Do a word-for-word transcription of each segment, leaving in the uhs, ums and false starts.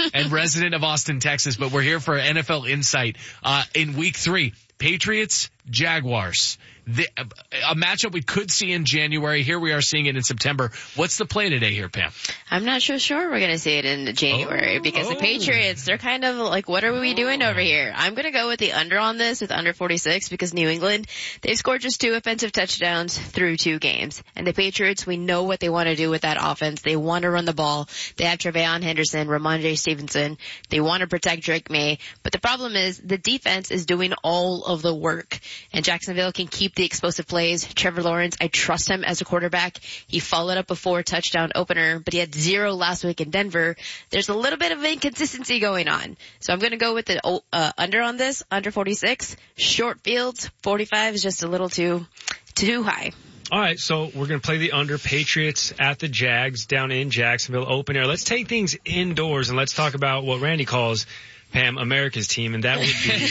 and resident of Austin, Texas, but we're here for N F L Insight. Uh, in week three, Patriots, Jaguars. The, a matchup we could see in January. Here we are seeing it in September. What's the play today here, Pam? I'm not so sure we're going to see it in January oh, because oh. the Patriots, they're kind of like, what are we doing over here? I'm going to go with the under on this with under forty-six because New England, they've scored just two offensive touchdowns through two games. And the Patriots, we know what they want to do with that offense. They want to run the ball. They have Tre'Veon Henderson, Ramondre Stevenson. They want to protect Drake May. But the problem is the defense is doing all of the work. And Jacksonville can keep the explosive plays. Trevor Lawrence, I trust him as a quarterback. He followed up a four touchdown opener, but he had zero last week in Denver. There's a little bit of inconsistency going on. So I'm going to go with the uh, under on this, under forty-six. Short fields, forty-five is just a little too, too high. All right, so we're going to play the under. Patriots at the Jags down in Jacksonville, open air. Let's take things indoors and let's talk about what Randy calls, Pam, America's team, and that would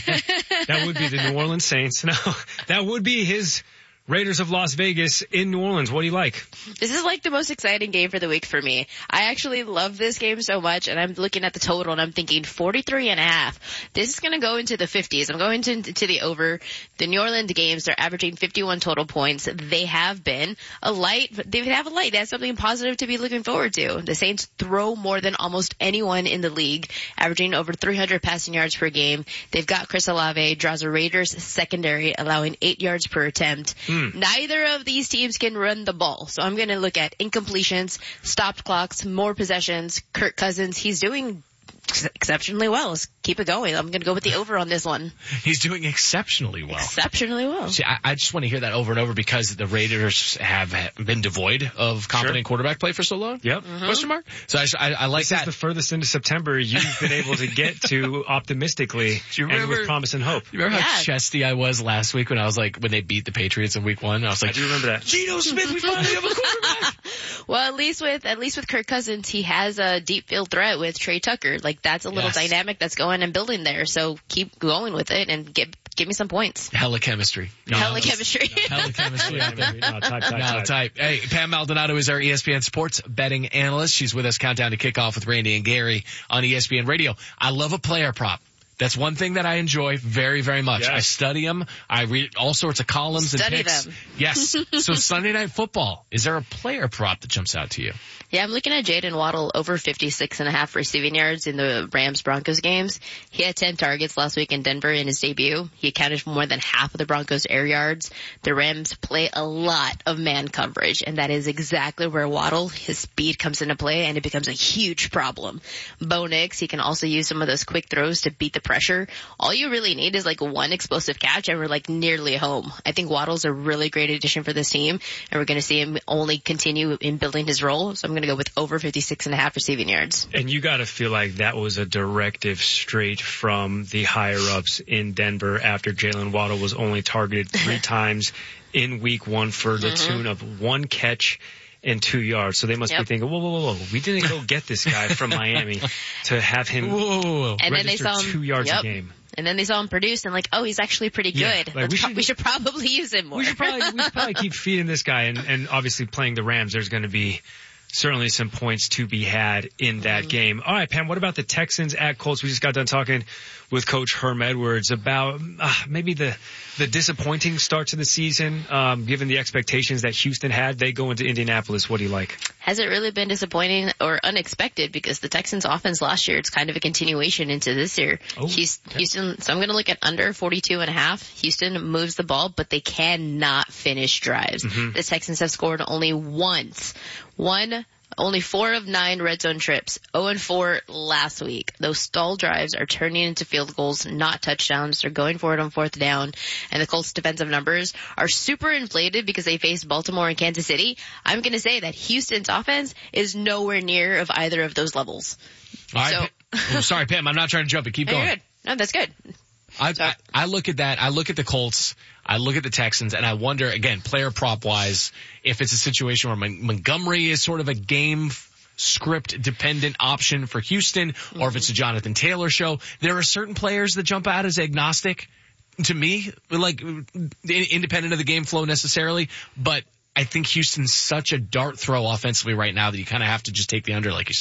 be that would be the New Orleans Saints. No, that would be his Raiders of Las Vegas in New Orleans. What do you like? This is like the most exciting game for the week for me. I actually love this game so much, and I'm looking at the total, and I'm thinking forty-three and a half. This is going to go into the fifties. I'm going to, to the over. The New Orleans games, they're averaging fifty-one total points. They have been a light. They have a light. They have something positive to be looking forward to. The Saints throw more than almost anyone in the league, averaging over three hundred passing yards per game. They've got Chris Olave, draws a Raiders secondary, allowing eight yards per attempt. Mm. Neither of these teams can run the ball. So I'm going to look at incompletions, stopped clocks, more possessions. Kirk Cousins, he's doing exceptionally well. Let's keep it going. I'm going to go with the over on this one. He's doing exceptionally well. Exceptionally well. See, I, I just want to hear that over and over because the Raiders have been devoid of competent sure. quarterback play for so long. Yep. Mm-hmm. Question mark? So I, I, I like this that. This is the furthest into September you've been able to get to optimistically remember, and with promise and hope. You remember yeah. how chesty I was last week when I was like, when they beat the Patriots in week one? I was like, I do remember that. Geno Smith, we finally have a quarterback. Well, at least with, at least with Kirk Cousins, he has a deep field threat with Trey Tucker. Like that's a little yes. dynamic that's going and building there. So keep going with it and get, give me some points. Hella chemistry. No, Hella chemistry. Hella chemistry. no, type, type, no, type. type. Hey, Pam Maldonado is our E S P N sports betting analyst. She's with us countdown to kickoff with Randy and Gary on E S P N Radio. I love a player prop. That's one thing that I enjoy very, very much. Yes. I study them. I read all sorts of columns study and picks. Them. Yes. So Sunday Night Football. Is there a player prop that jumps out to you? Yeah, I'm looking at Jayden Waddle over fifty-six and a half receiving yards in the Rams-Broncos games. He had ten targets last week in Denver in his debut. He accounted for more than half of the Broncos' air yards. The Rams play a lot of man coverage, and that is exactly where Waddle, his speed comes into play, and it becomes a huge problem. Bo Nix, he can also use some of those quick throws to beat the pressure. All you really need is like one explosive catch, and we're like nearly home. I think Waddle's a really great addition for this team, and we're going to see him only continue in building his role. So I'm going to go with over fifty-six and a half receiving yards. And you got to feel like that was a directive straight from the higher ups in Denver after Jaylen Waddle was only targeted three times in week one for the mm-hmm. tune of one catch and two yards. So they must yep. be thinking, whoa, whoa, whoa, whoa. We didn't go get this guy from Miami to have him whoa, whoa, whoa. And then they saw him, two yards yep. a game. And then they saw him produce and like, oh, he's actually pretty good. Yeah, like we, should, pro- we should probably use him more. We should probably, we should probably keep feeding this guy. And, and obviously playing the Rams, there's going to be certainly some points to be had in that mm-hmm. game. All right, Pam, what about the Texans at Colts? We just got done talking with Coach Herm Edwards about uh, maybe the the disappointing start to the season, um, given the expectations that Houston had. They go into Indianapolis. What do you like? Has it really been disappointing or unexpected? Because the Texans offense last year, it's kind of a continuation into this year. Oh, Houston, okay. Houston, so I'm going to look at under forty-two and a half. Houston moves the ball, but they cannot finish drives. Mm-hmm. The Texans have scored only once. One Only four of nine red zone trips, oh and four last week. Those stall drives are turning into field goals, not touchdowns. They're going for it on fourth down. And the Colts defensive numbers are super inflated because they faced Baltimore and Kansas City. I'm going to say that Houston's offense is nowhere near of either of those levels. All right. So, oh, sorry, Pam. I'm not trying to jump it. Keep going. You're good. No, that's good. I, I, I look at that. I look at the Colts. I look at the Texans, and I wonder, again, player prop-wise, if it's a situation where Mon- Montgomery is sort of a game script dependent option for Houston, mm-hmm. or if it's a Jonathan Taylor show. There are certain players that jump out as agnostic to me, like independent of the game flow necessarily, but I think Houston's such a dart throw offensively right now that you kind of have to just take the under, like you said.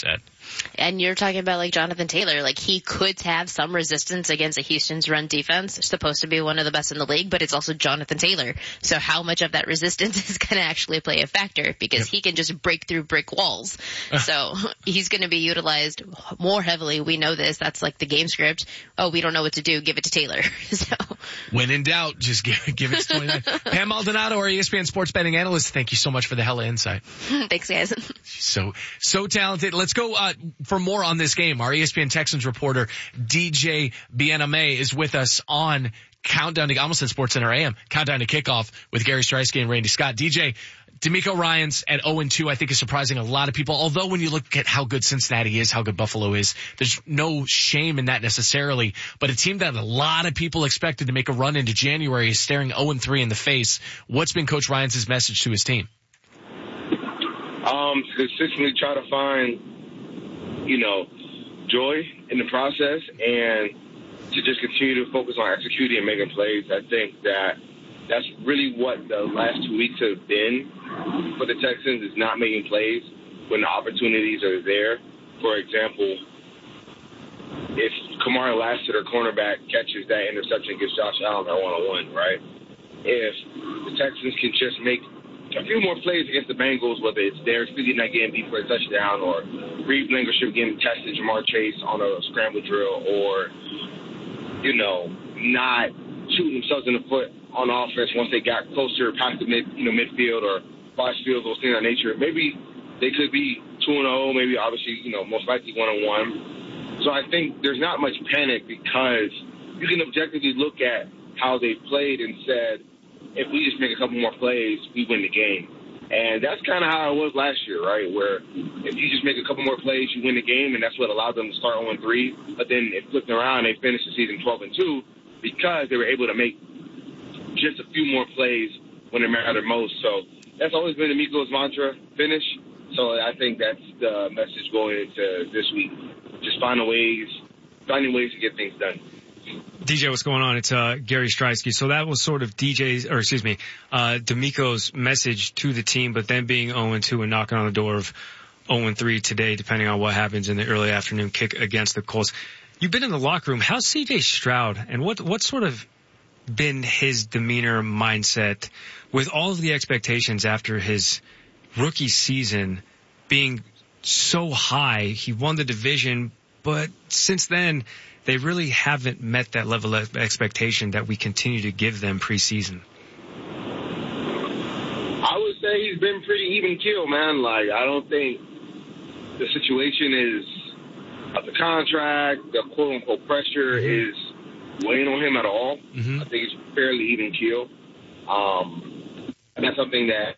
And you're talking about like Jonathan Taylor, like he could have some resistance against a Houston's run defense. It's supposed to be one of the best in the league, but it's also Jonathan Taylor. So how much of that resistance is going to actually play a factor? Because yep. he can just break through brick walls. So he's going to be utilized more heavily. We know this. That's like the game script. Oh, we don't know what to do. Give it to Taylor. So when in doubt, just give, give it to twenty-nine. Pam Maldonado, our E S P N sports betting analyst. Thank you so much for the hella insight. Thanks, guys. So, so talented. Let's go, uh, for more on this game. Our E S P N Texans reporter, D J Biename, is with us on Countdown to, I almost said Sports Center A M, Countdown to Kickoff with Gary Streisky and Randy Scott. D J, DeMeco Ryans at oh and two, I think is surprising a lot of people. Although when you look at how good Cincinnati is, how good Buffalo is, there's no shame in that necessarily. But a team that a lot of people expected to make a run into January is staring oh and three in the face. What's been Coach Ryans' message to his team? Um, consistently try to find, you know, joy in the process and to just continue to focus on executing and making plays. I think that that's really what the last two weeks have been for the Texans, is not making plays when the opportunities are there. For example, if Kamara Lassiter, their cornerback, catches that interception against Josh Allen at one-on-one, right? If the Texans can just make a few more plays against the Bengals, whether it's Derek Stingley not getting beat for a touchdown, or Reed Blankenship getting tested, Jamar Chase on a scramble drill, or, you know, not shooting themselves in the foot on offense once they got closer past the mid, you know, midfield or five field, those things of that nature. Maybe they could be two and oh, maybe obviously, you know, most likely one and one. So I think there's not much panic because you can objectively look at how they played and said, if we just make a couple more plays, we win the game. And that's kind of how it was last year, right? Where if you just make a couple more plays, you win the game, and that's what allowed them to start oh and three. But then it flipped around, they finished the season twelve and two because they were able to make just a few more plays when it mattered most. So that's always been DeMeco's mantra, finish. So I think that's the message going into this week. Just finding ways, finding ways to get things done. D J, what's going on? It's uh, Gary Streisky. So that was sort of D J's, or excuse me, uh, DeMeco's message to the team, but then being oh and two and knocking on the door of oh and three today, depending on what happens in the early afternoon kick against the Colts. You've been in the locker room. How's C J Stroud, and what what sort of been his demeanor, mindset, with all of the expectations after his rookie season being so high? He won the division, but since then, they really haven't met that level of expectation that we continue to give them preseason. I would say he's been pretty even keel, man. Like, I don't think the situation is of the contract, the quote-unquote pressure mm-hmm. is weighing on him at all. Mm-hmm. I think it's fairly even keel. Um, and that's something that...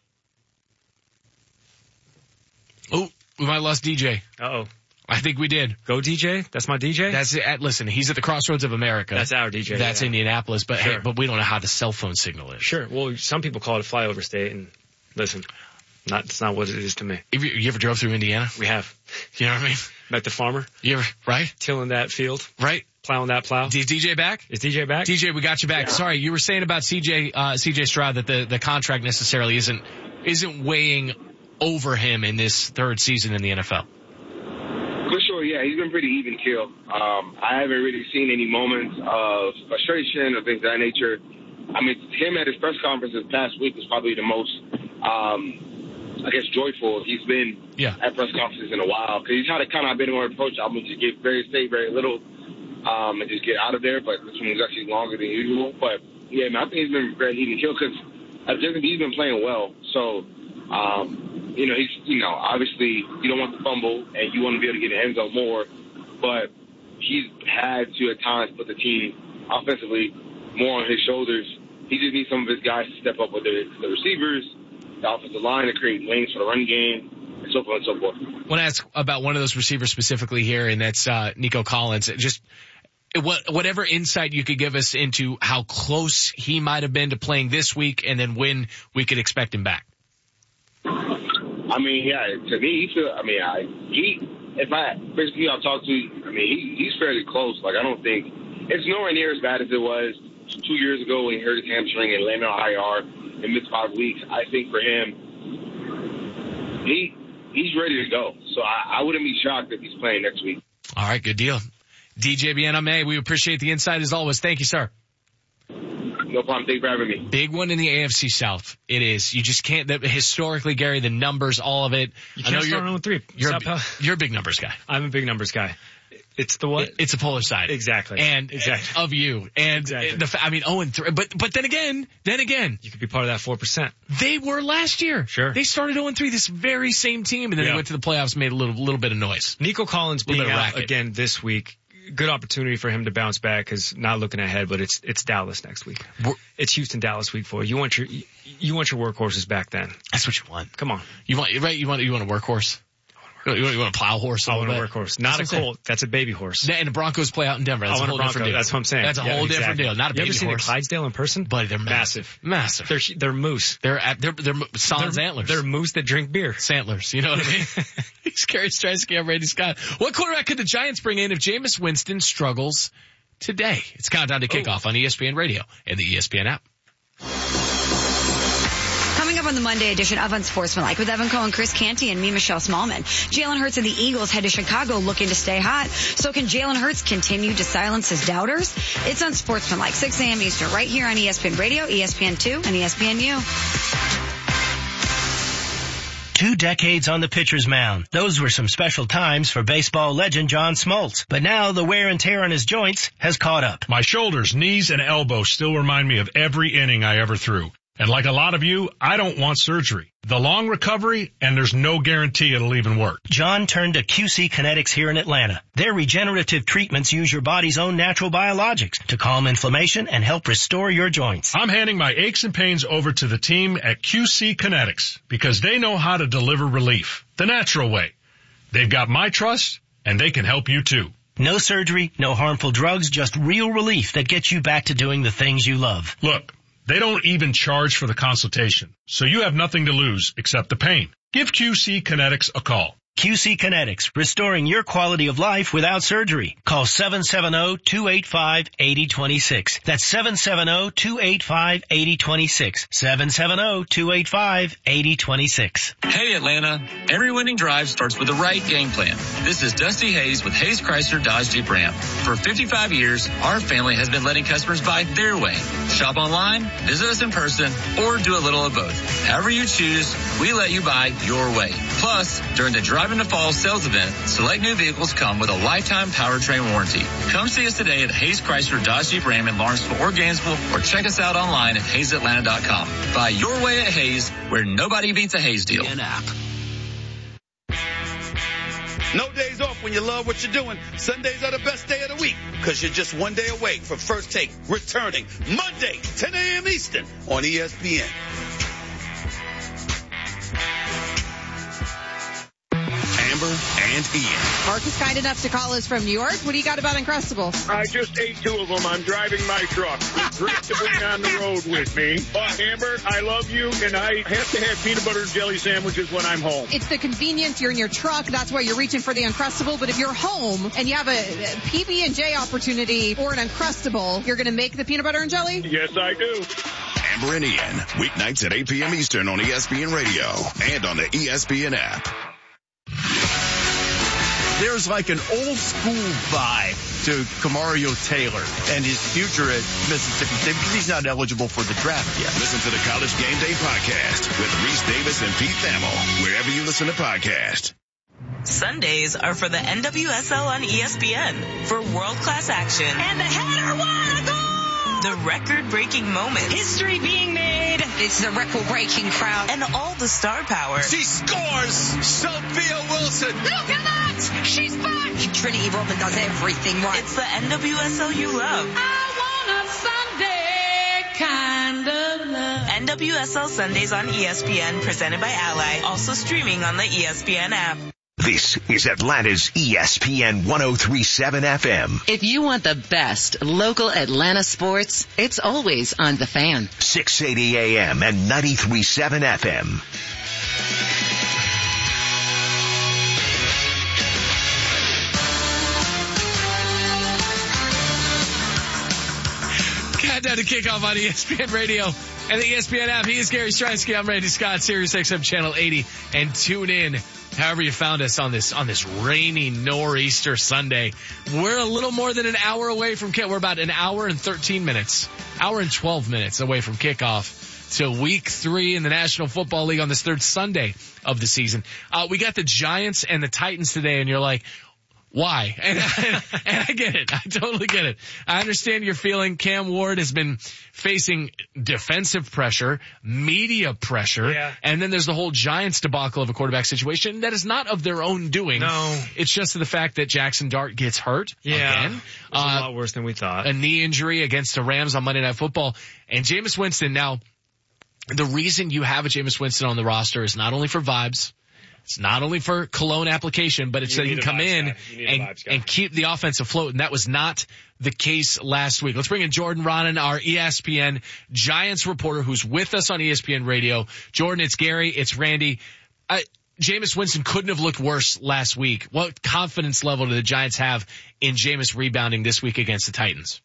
Oh, we might have lost D J. Uh-oh. I think we did. Go D J? That's my D J? That's it. Listen, he's at the crossroads of America. That's our D J. That's yeah. Indianapolis, but sure. hey, but we don't know how the cell phone signal is. Sure. Well, some people call it a flyover state, and listen, not, it's not what it is to me. Have you, you ever drove through Indiana? We have. You know what I mean? Met the farmer. You ever, right? Tilling that field. Right. Plowing that plow. Is D J back? Is D J back? D J, we got you back. Yeah. Sorry, you were saying about C J, uh, C J Stroud that the, the contract necessarily isn't, isn't weighing over him in this third season in the N F L. For sure, yeah, he's been pretty even keel. Um, I haven't really seen any moments of frustration or things of that nature. I mean, him at his press conference this past week was probably the most, um, I guess, joyful he's been yeah. at press conferences in a while. Because he's had a kind of been more approach. I'm going to just get very, say very little um, and just get out of there. But this one was actually longer than usual. But, yeah, man, I think he's been very even keel because he's been playing well. So, um, you know, he's, you know, obviously you don't want to fumble and you want to be able to get in the end zone more, but he's had to at times put the team offensively more on his shoulders. He just needs some of his guys to step up with the, the receivers, the offensive line to create lanes for the run game, and so forth and so forth. I want to ask about one of those receivers specifically here, and that's uh, Nico Collins. Just what, whatever insight you could give us into how close he might have been to playing this week and then when we could expect him back. I mean, yeah, to me, he feel, I mean, I, he, if I, basically I'll talk to, I mean, he, he's fairly close. Like, I don't think, it's nowhere near as bad as it was two years ago when he hurt his hamstring and landed on I R and missed five weeks. I think for him, he, he's ready to go. So I, I wouldn't be shocked if he's playing next week. All right, good deal. D J Biename, we appreciate the insight as always. Thank you, sir. No problem. Thank you for having me. Big one in the A F C South. It is. You just can't, the, historically, Gary, the numbers, all of it. You I know can't start you're, on three. You're, Stop how- a, you're a big numbers guy. I'm a big numbers guy. It's the what? It, it's a polar side. Exactly. And exactly. of you. And exactly. the, I mean, oh and three. But, but then again, then again. You could be part of that four percent. They were last year. Sure. They started oh and three, this very same team, and then yeah. they went to the playoffs, made a little, little bit of noise. Nico Collins being out racket. again this week. Good opportunity for him to bounce back because not looking ahead, but it's it's Dallas next week. We're, it's Houston Dallas week four. You want your you want your workhorses back then. That's what you want. Come on, you want right? You want you want a workhorse. You want, you want a plow horse? A I want a bit? workhorse, not That's a colt. That's a baby horse. And the Broncos play out in Denver. That's I a want whole a Bronco. different deal. That's what I'm saying. That's a yeah, whole exactly. different deal. Not a you baby ever seen horse. a Clydesdale in person? Buddy, they're massive, massive. They're they're moose. They're at they're they're sans they're, antlers. They're moose that drink beer. Santlers. You know what I mean? He's Gary Stransky. I'm Randy Scott. What quarterback could the Giants bring in if Jameis Winston struggles today? It's countdown to kickoff oh. on E S P N Radio and the E S P N app. Coming up on the Monday edition of Unsportsmanlike with Evan Cohen, Chris Canty, and me, Michelle Smallman. Jalen Hurts and the Eagles head to Chicago looking to stay hot. So can Jalen Hurts continue to silence his doubters? It's Unsportsmanlike, six a.m. Eastern, right here on E S P N Radio, E S P N two, and E S P N U. Two decades on the pitcher's mound. Those were some special times for baseball legend John Smoltz. But now the wear and tear on his joints has caught up. My shoulders, knees, and elbows still remind me of every inning I ever threw. And like a lot of you, I don't want surgery. The long recovery, and there's no guarantee it'll even work. John turned to Q C Kinetics here in Atlanta. Their regenerative treatments use your body's own natural biologics to calm inflammation and help restore your joints. I'm handing my aches and pains over to the team at Q C Kinetics because they know how to deliver relief the natural way. They've got my trust, and they can help you too. No surgery, no harmful drugs, just real relief that gets you back to doing the things you love. Look. They don't even charge for the consultation, so you have nothing to lose except the pain. Give Q C Kinetics a call. Q C Kinetics, restoring your quality of life without surgery. Call seven seven zero, two eight five, eight zero two six. That's seven seven zero, two eight five, eight zero two six. seven seven zero, two eight five, eight zero two six. Hey Atlanta, every winning drive starts with the right game plan. This is Dusty Hayes with Hayes Chrysler Dodge Jeep Ram. For fifty-five years, our family has been letting customers buy their way. Shop online, visit us in person, or do a little of both. However you choose, we let you buy your way. Plus, during the Drive into Fall sales event, select new vehicles come with a lifetime powertrain warranty. Come see us today at Hayes Chrysler Dodge Jeep Ram in Lawrenceville or Gainesville, or check us out online at hayes atlanta dot com. Buy your way at Hayes, where nobody beats a Hayes deal. No days off when you love what you're doing. Sundays are the best day of the week because you're just one day away from First Take returning Monday, ten a.m. Eastern on E S P N. Amber and Ian. Mark is kind enough to call us from New York. What do you got about Uncrustables? I just ate two of them. I'm driving my truck. It's great to bring on the road with me. But Amber, I love you, and I have to have peanut butter and jelly sandwiches when I'm home. It's the convenience. You're in your truck. That's why you're reaching for the Uncrustable. But if you're home and you have a P B and J opportunity or an Uncrustable, you're going to make the peanut butter and jelly? Yes, I do. Amber and Ian, weeknights at eight p.m. Eastern on E S P N Radio and on the E S P N app. There's like an old school vibe to Kamario Taylor and his future at Mississippi State because he's not eligible for the draft yet. Listen to the College Game Day podcast with Reese Davis and Pete Thamel, wherever you listen to podcasts. Sundays are for the N W S L on E S P N for world-class action. And the header won a goal! The record-breaking moments. History being made. It's the record-breaking crowd. And all the star power. She scores! Sophia Wilson! Look at that! She's back! Trinity Rodman does everything right. It's the N W S L you love. I want a Sunday kind of love. N W S L Sundays on E S P N, presented by Ally. Also streaming on the E S P N app. This is Atlanta's E S P N one oh three point seven F M. If you want the best local Atlanta sports, it's always on The Fan. six eighty A M and ninety-three point seven F M. Countdown to kickoff on E S P N Radio and the E S P N app. He is Gary Stransky. I'm Randy Scott, Sirius X M Channel eighty. And tune in however you found us on this on this rainy nor'easter Sunday. We're a little more than an hour away from kick. We're about an hour and thirteen minutes, hour and twelve minutes away from kickoff to week three in the National Football League on this third Sunday of the season. Uh, we got the Giants and the Titans today, and you're like, why? And, and, and I get it. I totally get it. I understand your feeling. Cam Ward has been facing defensive pressure, media pressure, yeah. and then there's the whole Giants debacle of a quarterback situation that is not of their own doing. No. It's just the fact that Jackson Dart gets hurt yeah. again. It was uh, a lot worse than we thought. A knee injury against the Rams on Monday Night Football. And Jameis Winston, now, the reason you have a Jameis Winston on the roster is not only for vibes. It's not only for cologne application, but it's so you can come in and, and keep the offense afloat. And that was not the case last week. Let's bring in Jordan Raanan, our E S P N Giants reporter who's with us on E S P N Radio. Jordan, it's Gary, it's Randy. Uh, Jameis Winston couldn't have looked worse last week. What confidence level do the Giants have in Jameis rebounding this week against the Titans?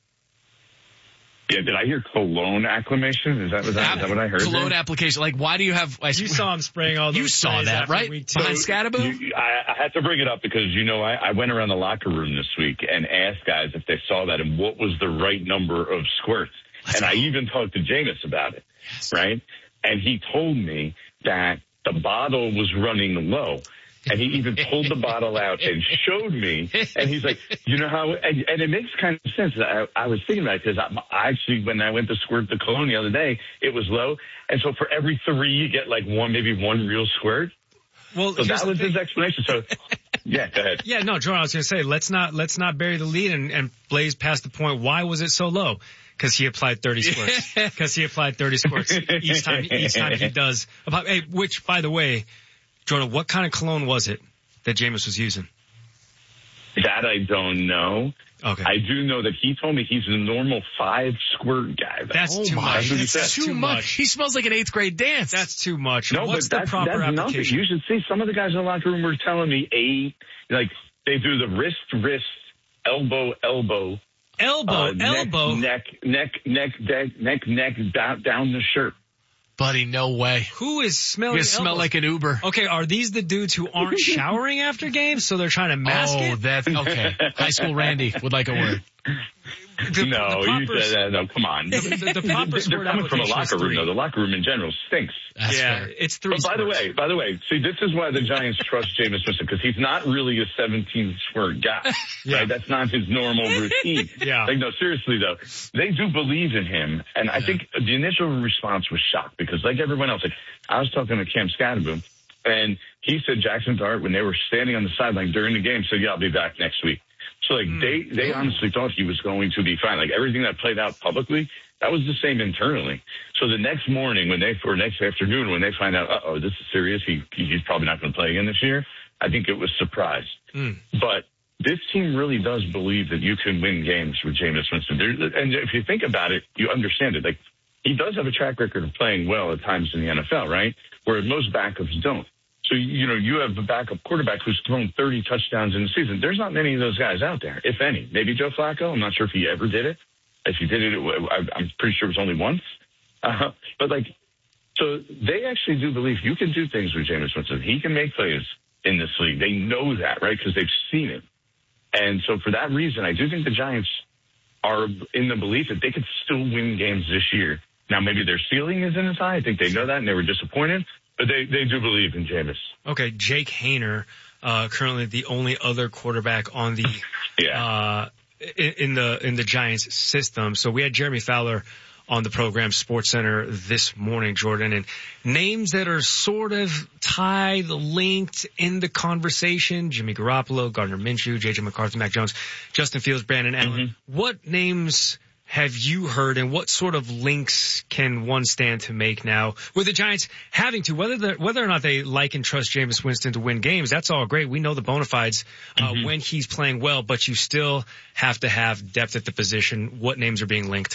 Yeah, did I hear cologne acclamation? Is that, was that, is that what I heard? Cologne there? application. Like, why do you have... I, you saw him spraying all those You saw that, right? Behind Scadaboo? You, I, I had to bring it up because, you know, I, I went around the locker room this week and asked guys if they saw that and what was the right number of squirts. Let's and go. I even talked to Jameis about it, yes. right? And he told me that the bottle was running low. And he even pulled the bottle out and showed me. And he's like, you know how, and, and it makes kind of sense. I, I was thinking about it because I, actually, when I went to squirt the cologne the other day, it was low. And so for every three, you get like one, maybe one real squirt. Well, so that was his explanation. So, yeah, go ahead. Yeah, no, Jordan, I was going to say, let's not, let's not bury the lead and, and blaze past the point. Why was it so low? Because he applied thirty squirts. Because he applied thirty squirts each time, each time he does. About, hey, which, by the way, Jordan, what kind of cologne was it that Jameis was using? That I don't know. Okay. I do know that he told me he's a normal five squirt guy. That's oh too my, much. That's, that's too, too much. much. He smells like an eighth grade dance. That's too much. No, What's but the that's, proper that's application? Nothing. You should see some of the guys in the locker room were telling me eight, like they do the wrist, wrist, elbow, elbow. Elbow, uh, elbow. Neck, neck, neck, neck, neck, neck, down, down the shirt. Buddy, no way. Who is smelling You smell elbows? like an Uber. Okay, are these the dudes who aren't showering after games, so they're trying to mask oh, it? Oh, that's, okay. High school Randy would like a word. The, no, the proper, you said that. No, come on. The, the, the proper They're coming from a locker room, though. The locker room in general stinks. That's yeah, fair. it's three. But by the way, by the way, see, this is why the Giants trust Jameis Winston, because he's not really a seventeen squirt guy. Yeah. Right? That's not his normal routine. Yeah. Like, no, seriously though, they do believe in him, and I think the initial response was shock because, like everyone else, like I was talking to Cam Scadaboo, and he said Jackson Dart, when they were standing on the sideline during the game, said, "Yeah, I'll be back next week." So like they, they honestly thought he was going to be fine. Like everything that played out publicly, that was the same internally. So the next morning when they, or next afternoon when they find out, uh oh, this is serious. He, he's probably not going to play again this year. I think it was surprise. Mm. But this team really does believe that you can win games with Jameis Winston. There, and if you think about it, you understand it. Like he does have a track record of playing well at times in the N F L, right? Where most backups don't. So, you know, you have a backup quarterback who's thrown thirty touchdowns in the season. There's not many of those guys out there, if any. Maybe Joe Flacco. I'm not sure if he ever did it. If he did it, I'm pretty sure it was only once. Uh, but, like, so they actually do believe you can do things with Jameis Winston. He can make plays in this league. They know that, right, because they've seen it. And so for that reason, I do think the Giants are in the belief that they could still win games this year. Now, maybe their ceiling isn't as high. I think they know that, and they were disappointed. But they, they do believe in Jameis. Okay, Jake Haener, uh, currently the only other quarterback on the yeah. uh, in, in the in the Giants system. So we had Jeremy Fowler on the program, Sports Center, this morning, Jordan, and names that are sort of tied, linked in the conversation: Jimmy Garoppolo, Gardner Minshew, J J McCarthy, Mac Jones, Justin Fields, Brandon Allen. Mm-hmm. What names have you heard, and what sort of links can one stand to make now with the Giants having to, whether the, whether or not they like and trust Jameis Winston to win games? That's all great. We know the bona fides uh, mm-hmm. when he's playing well, but you still have to have depth at the position. What names are being linked?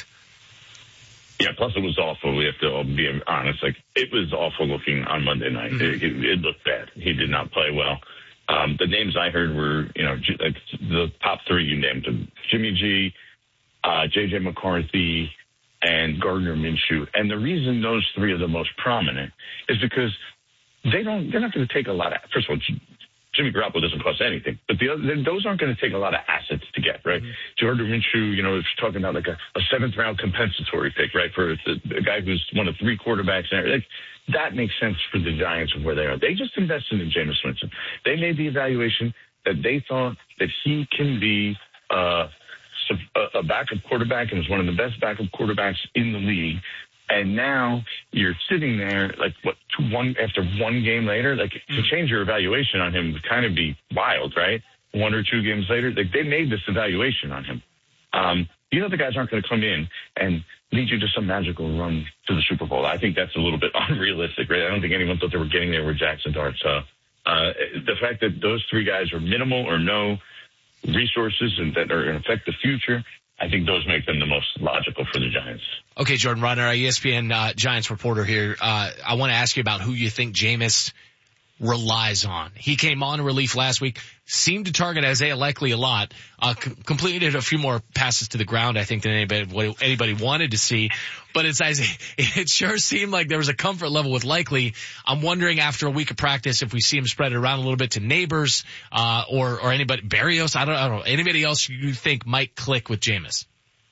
Yeah, plus it was awful. We have to be honest. Like, it was awful looking on Monday night. Mm-hmm. It, it, it looked bad. He did not play well. Um, the names I heard were, you know, like the top three you named them: Jimmy G, Uh, J J McCarthy, and Gardner Minshew. And the reason those three are the most prominent is because they don't, they're not going to take a lot of, first of all, Jimmy Garoppolo doesn't cost anything, but the other, those aren't going to take a lot of assets to get, right? Mm-hmm. Jordan Minshew, you know, is talking about like a, a seventh round compensatory pick, right? For the, the guy who's one of three quarterbacks. And like, that makes sense for the Giants of where they are. They just invested in Jameis Winston. They made the evaluation that they thought that he can be uh, a backup quarterback and is one of the best backup quarterbacks in the league. And now you're sitting there, like, what, two, one after one game later? Like, to change your evaluation on him would kind of be wild, right? One or two games later, like, they made this evaluation on him. Um, you know the guys aren't going to come in and lead you to some magical run to the Super Bowl. I think that's a little bit unrealistic, right? I don't think anyone thought they were getting there with Jackson Dart. So uh, the fact that those three guys are minimal or no resources and that are going to affect the future, I think those make them the most logical for the Giants. Okay, Jordan Rodner, our E S P N uh, Giants reporter here. Uh, I want to ask you about who you think Jameis relies on. He came on relief last week, seemed to target Isaiah Likely a lot, uh, c- completed a few more passes to the ground, I think, than anybody, anybody wanted to see. But it's Isaiah, it sure seemed like there was a comfort level with Likely. I'm wondering after a week of practice if we see him spread it around a little bit to Neighbors, uh, or, or anybody, Berrios, I don't, I don't know, anybody else you think might click with Jameis?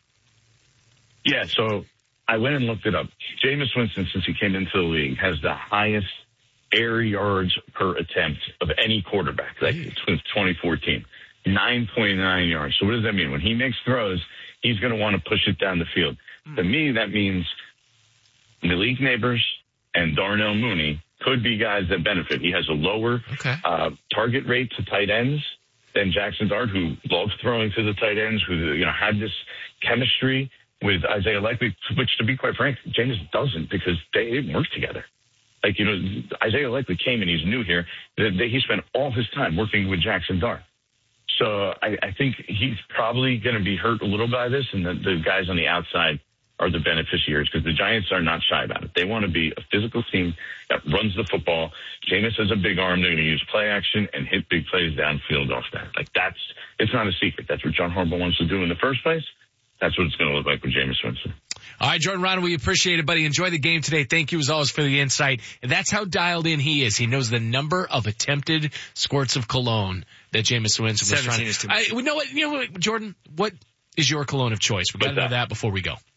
Yeah, so I went and looked it up. Jameis Winston, since he came into the league, has the highest air yards per attempt of any quarterback, like since twenty fourteen, nine point nine yards. So what does that mean? When he makes throws, he's going to want to push it down the field. Mm. To me, that means Malik Neighbors and Darnell Mooney could be guys that benefit. He has a lower okay. uh, target rate to tight ends than Jackson Dart, who loves throwing to the tight ends, who, you know, had this chemistry with Isaiah Likely, which, to be quite frank, Jameis doesn't, because they didn't work together. Like, you know, Isaiah Likely came and he's new here. He spent all his time working with Jackson Dart. So I, I think he's probably going to be hurt a little by this, and the, the guys on the outside are the beneficiaries, because the Giants are not shy about it. They want to be a physical team that runs the football. Jameis has a big arm. They're going to use play action and hit big plays downfield off that. Like, that's, it's not a secret. That's what John Harbaugh wants to do in the first place. That's what it's going to look like with Jameis Winston. All right, Jordan Rodner, we appreciate it, buddy. Enjoy the game today. Thank you as always for the insight. And that's how dialed in he is. He knows the number of attempted squirts of cologne that Jameis Winston was trying to. Is too much. I, you know what, you know what, Jordan? What is your cologne of choice? We got to know that before we go.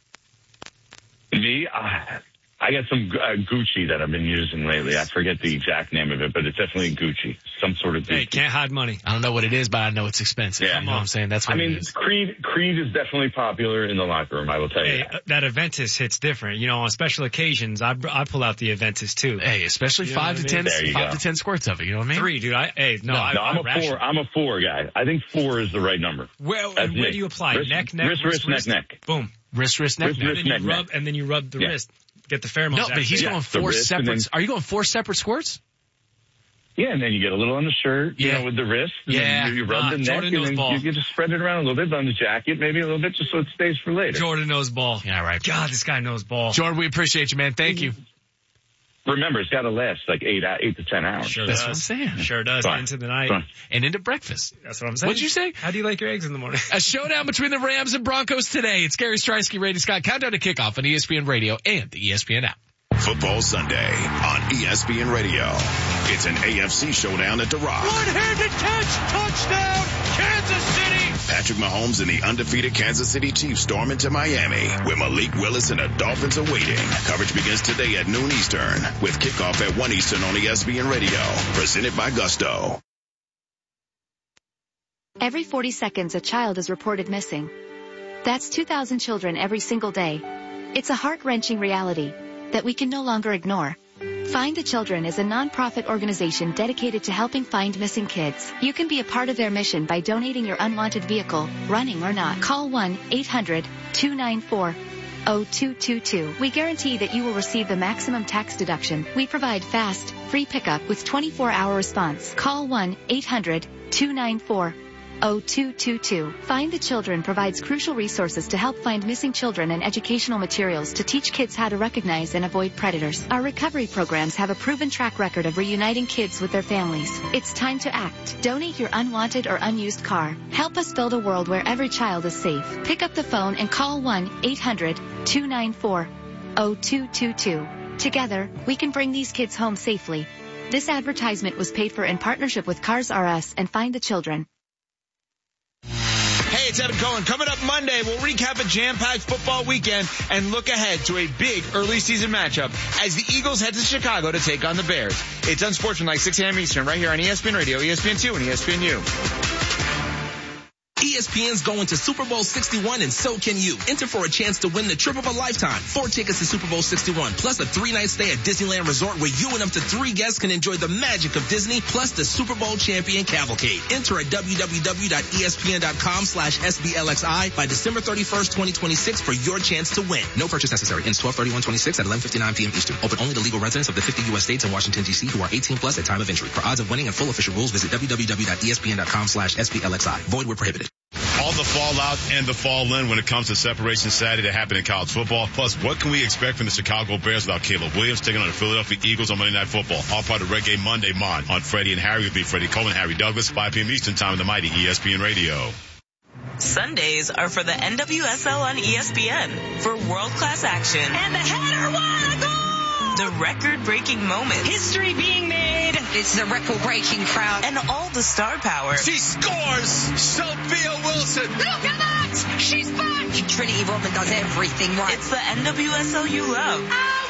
Me, uh, I got some uh, Gucci that I've been using lately. I forget the exact name of it, but it's definitely Gucci. Some sort of Gucci. Hey, can't hide money. I don't know what it is, but I know it's expensive. Yeah. You know what I'm saying? That's what I mean, it is. Creed, Creed is definitely popular in the locker room, I will tell you. Hey, that. that Aventus hits different. You know, on special occasions, I, I pull out the Aventus too. Hey, especially you know five to I mean? ten, five go. to ten squirts of it. You know what I mean? Three, dude. I, hey, no, no, I, no I'm I a ration. four. I'm a four guy. I think four is the right number. Well, That's where me. do you apply? Wrist, neck, neck, wrist, wrist, wrist, neck, neck. Boom. Wrist, wrist, neck, wrist, neck. wrist, And then neck, you rub, neck. and then you rub the yeah. wrist. Get the pheromones. No, but he's yeah. going four wrist, separate. then, Are you going four separate squirts? Yeah, and then you get a little on the shirt, you yeah. know, with the wrist. And yeah. then you, you rub Ah, the neck, Jordan and then ball. you, you just spread it around a little bit on the jacket, maybe a little bit, just so it stays for later. Jordan knows ball. Yeah, right. God, this guy knows ball. Jordan, we appreciate you, man. Thank you. Remember, it's got to last like eight, eight to ten hours. Sure That's does. what I'm saying. Sure does. Fine. Into the night. Fine. And into breakfast. That's what I'm saying. What'd you say? How do you like your eggs in the morning? A showdown between the Rams and Broncos today. It's Gary Strysky, Randy Scott. Countdown to kickoff on E S P N Radio and the E S P N app. Football Sunday on E S P N Radio. It's an A F C showdown at the Rock. One-handed catch, touchdown, Kansas City. Patrick Mahomes and the undefeated Kansas City Chiefs storm into Miami, where Malik Willis and the Dolphins are waiting. Coverage begins today at noon Eastern, with kickoff at one Eastern on E S P N Radio. Presented by Gusto. Every forty seconds, a child is reported missing. That's two thousand children every single day. It's a heart-wrenching reality that we can no longer ignore. Find the Children is a non-profit organization dedicated to helping find missing kids. You can be a part of their mission by donating your unwanted vehicle, running or not. Call one eight hundred two nine four oh two two two. We guarantee that you will receive the maximum tax deduction. We provide fast, free pickup with twenty-four hour response. Call one eight hundred two nine four oh two two two. Find the Children provides crucial resources to help find missing children and educational materials to teach kids how to recognize and avoid predators. Our recovery programs have a proven track record of reuniting kids with their families. It's time to act. Donate your unwanted or unused car. Help us build a world where every child is safe. Pick up the phone and call one eight hundred two nine four oh two two two. Together, we can bring these kids home safely. This advertisement was paid for in partnership with Cars R Us and Find the Children. Hey, it's Evan Cohen. Coming up Monday, we'll recap a jam-packed football weekend and look ahead to a big early season matchup as the Eagles head to Chicago to take on the Bears. It's Unsportsmanlike, six a.m. Eastern, right here on E S P N Radio, E S P N two, and E S P N U. E S P N's going to Super Bowl sixty-one, and so can you. Enter for a chance to win the trip of a lifetime. Four tickets to Super Bowl sixty-one, plus a three-night stay at Disneyland Resort where you and up to three guests can enjoy the magic of Disney, plus the Super Bowl champion cavalcade. Enter at www.espn.com slash SBLXI by December thirty-first, twenty twenty-six for your chance to win. No purchase necessary. Ends twelve thirty-one twenty-six at eleven fifty-nine p.m. Eastern. Open only to legal residents of the fifty U S states and Washington, D C who are eighteen plus at time of entry. For odds of winning and full official rules, visit www.espn.com slash SBLXI. Void where prohibited. All the fallout and the fall in when it comes to Separation Saturday that happened in college football. Plus, what can we expect from the Chicago Bears without Caleb Williams taking on the Philadelphia Eagles on Monday Night Football? All part of Red Game Monday Mon on Freddie and Harry will be Freddie Coleman, Harry Douglas, five p.m. Eastern Time on the mighty E S P N Radio. Sundays are for the N W S L on E S P N for world-class action. And the header won a goal! The record-breaking moments. History being made. It's the record-breaking crowd. And all the star power. She scores! Sophia Wilson! Look at that! She's back! Trinity Rodman does everything right. It's the N W S L you love.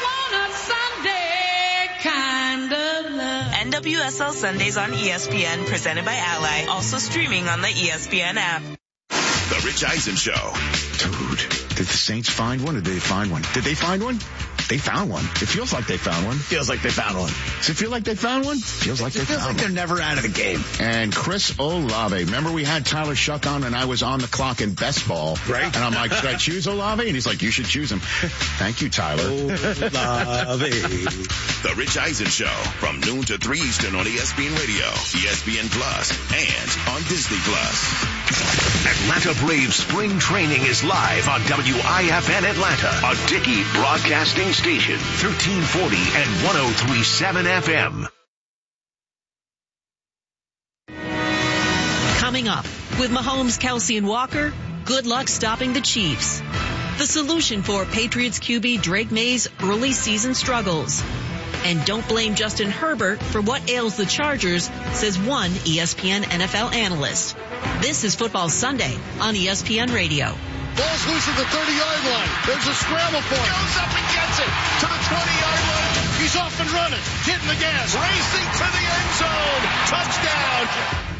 I want a Sunday kind of love. N W S L Sundays on E S P N, presented by Ally. Also streaming on the E S P N app. The Rich Eisen Show. Dude, did the Saints find one or did they find one? Did they find one? They found one. It feels like they found one. Feels like they found one. Does it feel like they found one? Feels like it they feels found like one. they're never out of the game. And Chris Olave. Remember we had Tyler Shuck on and I was on the clock in best ball. Right. And I'm like, should I choose Olave? And he's like, you should choose him. Thank you, Tyler. Olave. The Rich Eisen Show from noon to three Eastern on E S P N Radio, E S P N Plus, and on Disney Plus. Atlanta Braves spring training is live on W I F N Atlanta, a Dickey broadcasting station, thirteen forty and one oh three point seven F M. Coming up, with Mahomes, Kelsey, and Walker, good luck stopping the Chiefs. The solution for Patriots Q B Drake May's early season struggles. And don't blame Justin Herbert for what ails the Chargers, says one E S P N N F L analyst. This is Football Sunday on E S P N Radio. Ball's loose at the thirty-yard line. There's a scramble for it. Goes up and gets it to the twenty-yard line. He's off and running, hitting the gas, racing to the end zone. Touchdown.